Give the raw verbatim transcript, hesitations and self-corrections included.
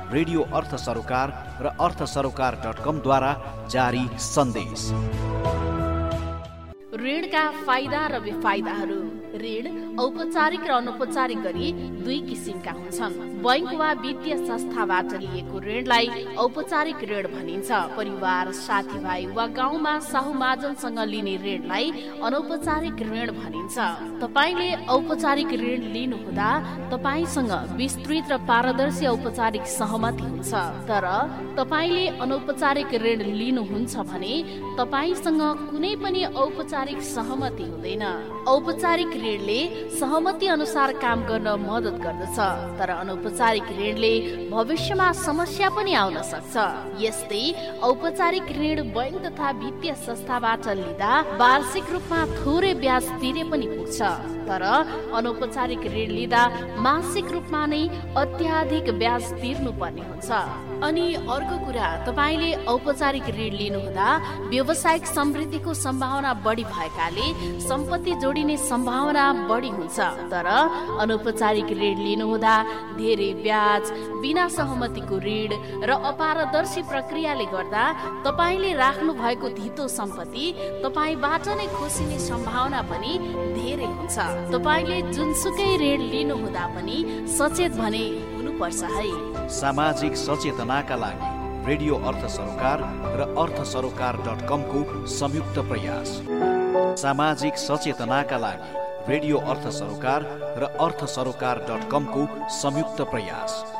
Radio अर्थ सरोकार र अर्थ सरोकार डट कम द्वारा जारी सन्देश। ऋणका फाइदा र बेफाइदाहरू। ऋण औपचारिक र अनौपचारिक गरी दुई किसिमका हुन्छन्। बैंक वा वित्तीय संस्थाबाट लिएको ऋणलाई औपचारिक ऋण भनिन्छ। परिवार, साथीभाइ वा गाउँमा साहुमाजनसँग लिने ऋणलाई अनौपचारिक ऋण भनिन्छ। तपाईले औपचारिक ऋण लिनुहुँदा तपाईसँग विस्तृत र पारदर्शी औपचारिक सहमति हुन्छ। तर तपाईले अनौपचारिक ऋण लिनुहुन्छ भने तपाईसँग कुनै पनि औपचारिक सहमति हुँदैन। औपचारिक ऋणले सहमति अनुसार काम गर्न मद्दत गर्दछ, तर अनौपचारिक ऋणले भविष्यमा समस्या पनि आउन सक्छ। यस्तै औपचारिक ऋण बैंक तथा वित्तीय संस्थाबाट लिँदा वार्षिक रूपमा थोरै ब्याज तिरे पनि पुग्छ, तर अनौपचारिक ऋण लिँदा मासिक रूपमा नै अत्याधिक ब्याज तिर्नु पर्ने हुन्छ। अनि अर्को कुरा, तपाईले औपचारिक ऋण लिनुहुँदा व्यावसायिक समृद्धिको सम्भावना बढी भएकाले सम्पत्ति जोडिने सम्भावना बढी हुन्छ, तर अनौपचारिक ऋण लिनुहुँदा धेरै ब्याज, बिना सहमतिको ऋण र अपारदर्शी प्रक्रियाले गर्दा तपाईले राख्नु भएको धितो सम्पत्ति तपाईबाट नै खोसिने सम्भावना पनि धेरै हुन्छ। तपाईले जुनसुकै ऋण लिनुहुँदा पनि सचेत भने हुनुपर्छ है। सामाजिक सचेतनाका लागि रेडियो अर्थ सरोकार र अर्थ सरोकार डट कम को संयुक्त प्रयास। सामाजिक सचेतनाका लागि रेडियो अर्थ सरोकार र अर्थ सरोकार डट कम को संयुक्त प्रयास।